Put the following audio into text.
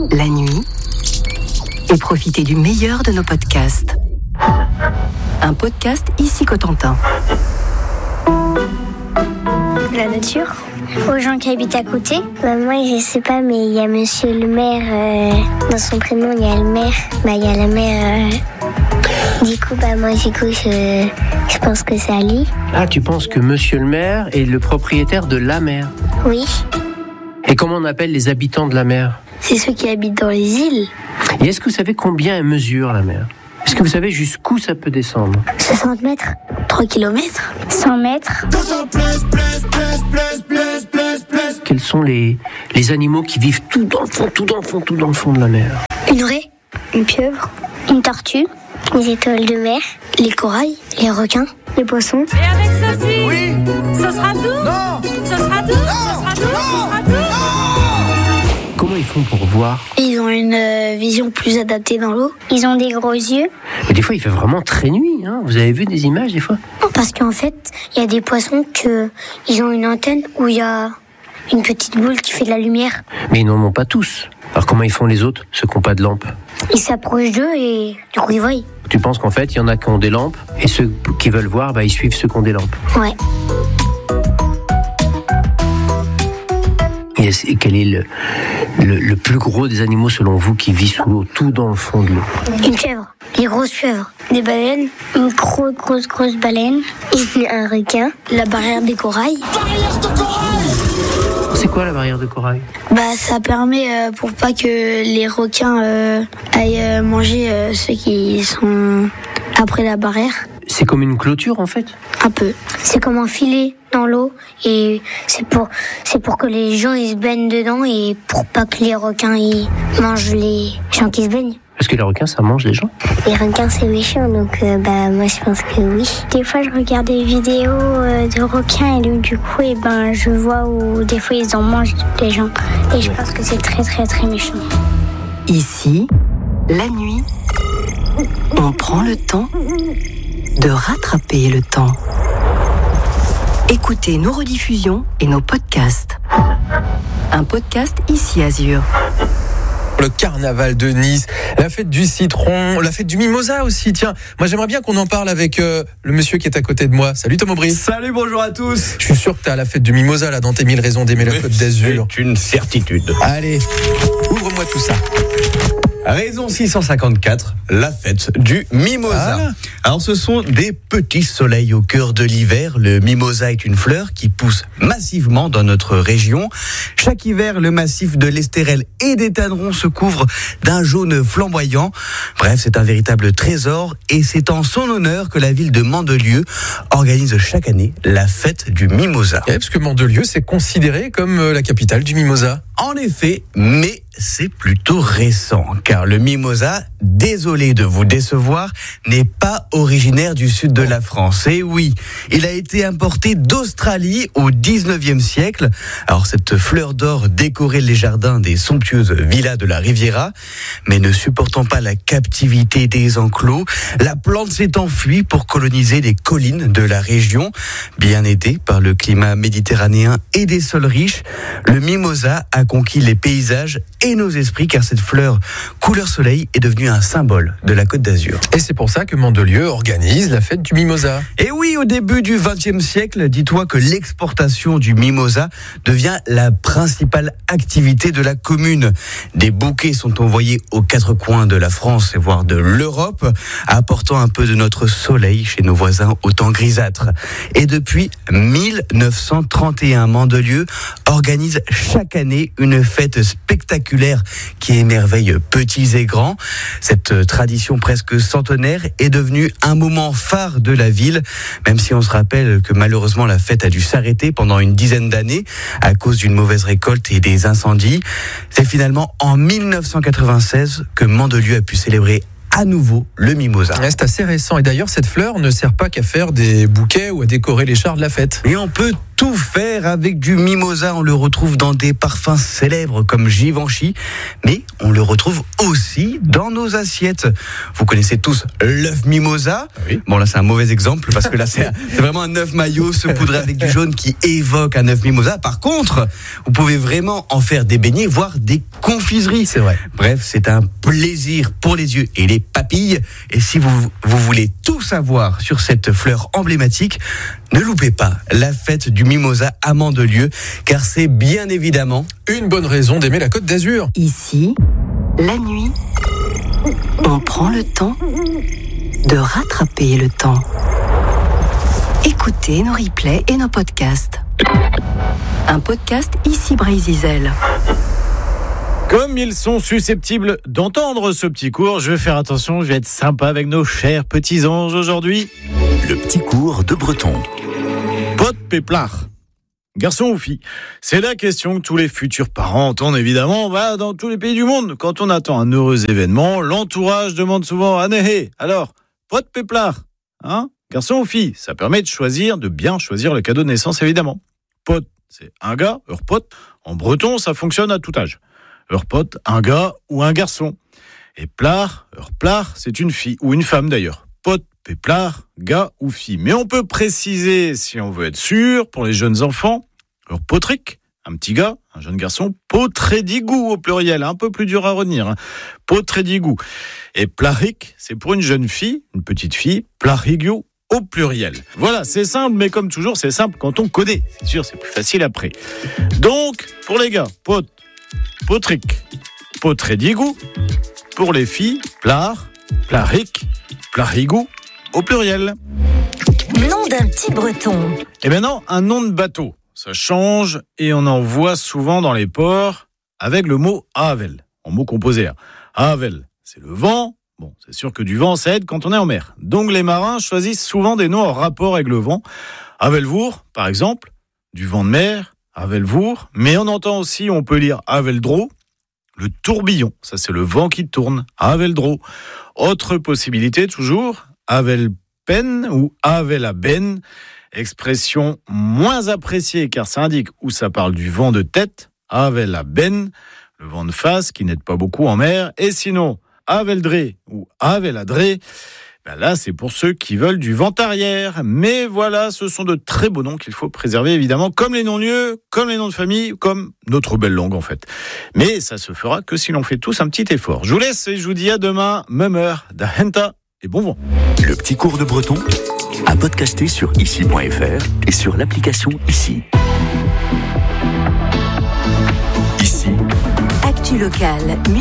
la nuit et profitez du meilleur de nos podcasts. Un podcast ici Cotentin. La nature, aux gens qui habitent à côté. Moi, je sais pas, mais il y a monsieur le maire, dans son prénom, il y a le maire. Il y a la mère. Du coup, je pense que c'est Ali. Ah, tu penses que monsieur le maire est le propriétaire de la mer? Oui. Et comment on appelle les habitants de la mer? C'est ceux qui habitent dans les îles. Et est-ce que vous savez combien elle mesure, la mer? Est-ce que vous savez jusqu'où ça peut descendre? 60 mètres. 3 kilomètres. 100 mètres. Quels sont les animaux qui vivent tout dans le fond de la mer? Une raie. Une pieuvre. Une tortue. Les étoiles de mer. Les corails. Les requins. Les poissons. Et avec ceci, oui, ce sera tout. non, Ce sera tout. non, Ce sera tout. non, Ce sera tout. Comment ils font pour voir? Ils ont une vision plus adaptée dans l'eau. Ils ont des gros yeux. Mais des fois, il fait vraiment très nuit, hein. Vous avez vu des images, des fois? Parce qu'en fait, il y a des poissons ils ont une antenne où il y a une petite boule qui fait de la lumière. Mais ils n'en ont pas tous. Alors comment ils font les autres, ceux qui n'ont pas de lampe? Ils s'approchent d'eux et du coup ils voient. Tu penses qu'en fait, il y en a qui ont des lampes, et ceux qui veulent voir, ils suivent ceux qui ont des lampes. Ouais. Et quel est le plus gros des animaux, selon vous, qui vit sous l'eau, tout dans le fond de l'eau? Une chèvre, des grosses chèvres, des baleines, une grosse baleine, et un requin, la barrière des corails. C'est quoi la barrière de corail? Ça permet pour pas que les requins aillent manger ceux qui sont après la barrière. C'est comme une clôture, en fait? Un peu. C'est comme un filet dans l'eau et c'est pour que les gens ils se baignent dedans et pour pas que les requins ils mangent les gens qui se baignent. Parce que les requins, ça mange les gens? Les requins c'est méchant donc moi je pense que oui. Des fois je regarde des vidéos de requins et du coup je vois où des fois ils en mangent les gens et je pense que c'est très très très méchant. Ici, la nuit, on prend le temps de rattraper le temps. Écoutez nos rediffusions et nos podcasts. Un podcast ici Azur. Le carnaval de Nice, la fête du citron, la fête du mimosa aussi. Tiens, moi j'aimerais bien qu'on en parle avec le monsieur qui est à côté de moi. Salut Tom Aubry. Salut, bonjour à tous. Je suis sûr que t'as la fête du mimosa là dans tes 1000 raisons d'aimer la Côte d'Azur. C'est une certitude. Allez, ouvre-moi tout ça. Raison 654, la fête du mimosa. Ah. Alors ce sont des petits soleils au cœur de l'hiver. Le mimosa est une fleur qui pousse massivement dans notre région. Chaque hiver, le massif de l'Estérel et des Tannerons se couvre d'un jaune flamboyant. Bref, c'est un véritable trésor et c'est en son honneur que la ville de Mandelieu organise chaque année la fête du mimosa. Ouais, parce que Mandelieu, c'est considéré comme la capitale du mimosa. En effet, mais c'est plutôt récent, car le mimosa, désolé de vous décevoir, n'est pas originaire du sud de la France. Et oui, il a été importé d'Australie au 19e siècle. Alors cette fleur d'or décorait les jardins des somptueuses villas de la Riviera, mais ne supportant pas la captivité des enclos, la plante s'est enfuie pour coloniser les collines de la région. Bien aidé par le climat méditerranéen et des sols riches, le mimosa a conquis les paysages et nos esprits, car cette fleur couleur soleil est devenue un symbole de la Côte d'Azur. Et c'est pour ça que Mandelieu organise la fête du mimosa. Et oui, au début du XXe siècle, dis-toi que l'exportation du mimosa devient la principale activité de la commune. Des bouquets sont envoyés aux quatre coins de la France et voire de l'Europe, apportant un peu de notre soleil chez nos voisins au temps grisâtre. Et depuis 1931, Mandelieu organise chaque année une fête spectaculaire qui émerveille petits et grands. Cette tradition presque centenaire est devenue un moment phare de la ville, même si on se rappelle que malheureusement la fête a dû s'arrêter pendant une dizaine d'années à cause d'une mauvaise récolte et des incendies. C'est finalement en 1996 que Mandelieu a pu célébrer à nouveau le mimosa. Ouais, c'est assez récent. Et d'ailleurs, cette fleur ne sert pas qu'à faire des bouquets ou à décorer les chars de la fête. Et on peut tout faire avec du mimosa. On le retrouve dans des parfums célèbres comme Givenchy, mais on le retrouve aussi dans nos assiettes. Vous connaissez tous l'œuf mimosa. Oui. Bon, là, c'est un mauvais exemple parce que là, c'est vraiment un œuf maillot saupoudré avec du jaune qui évoque un œuf mimosa. Par contre, vous pouvez vraiment en faire des beignets, voire des confiseries. C'est vrai. Bref, c'est un plaisir pour les yeux et les papilles. Et si vous voulez tout savoir sur cette fleur emblématique, ne loupez pas la fête du mimosa à Mandelieu, car c'est bien évidemment Une bonne raison d'aimer la Côte d'Azur. Ici, la nuit, on prend le temps de rattraper le temps. Écoutez nos replays et nos podcasts. Un podcast ici Brésil. Comme ils sont susceptibles d'entendre ce petit cours, je vais faire attention, je vais être sympa avec nos chers petits anges aujourd'hui. Le petit cours de breton. Pot péplard. Garçon ou fille? C'est la question que tous les futurs parents entendent évidemment dans tous les pays du monde. Quand on attend un heureux événement, l'entourage demande souvent « Anéhé, alors, pot péplard, hein? Garçon ou fille ?» Ça permet de bien choisir le cadeau de naissance évidemment. Pot, c'est un gars, pot. En breton, ça fonctionne à tout âge. Pot, un gars ou un garçon. Et plard, c'est une fille ou une femme d'ailleurs. Pot, péplard, gars ou fille. Mais on peut préciser, si on veut être sûr, pour les jeunes enfants, potric, un petit gars, un jeune garçon, potrédigou au pluriel, un peu plus dur à retenir. Potrédigou. Et plaric, c'est pour une jeune fille, une petite fille, plarigiou au pluriel. Voilà, c'est simple, mais comme toujours, c'est simple quand on connaît. C'est sûr, c'est plus facile après. Donc, pour les gars, potric, potrédigou. Pour les filles, plard, plaric, plarigou au pluriel. Nom d'un petit breton. Et maintenant, un nom de bateau. Ça change et on en voit souvent dans les ports avec le mot havel, en mot composé. Havel, c'est le vent. Bon, c'est sûr que du vent, ça aide quand on est en mer. Donc les marins choisissent souvent des noms en rapport avec le vent. Havelvour, par exemple, du vent de mer, havelvour. Mais on entend aussi, on peut lire haveldro, le tourbillon. Ça, c'est le vent qui tourne. Haveldro. Autre possibilité, toujours, havelpen ou havelaben. Expression moins appréciée car ça indique où ça parle du vent de tête, havelaben, le vent de face qui n'aide pas beaucoup en mer, et sinon haveldré ou haveladré, là c'est pour ceux qui veulent du vent arrière. Mais voilà, ce sont de très beaux noms qu'il faut préserver évidemment, comme les non-lieux, comme les noms de famille, comme notre belle langue en fait. Mais ça se fera que si l'on fait tous un petit effort. Je vous laisse et je vous dis à demain, même heure, da henta et bon vent. Le petit cours de breton à podcaster sur ici.fr et sur l'application Ici. Actu locale.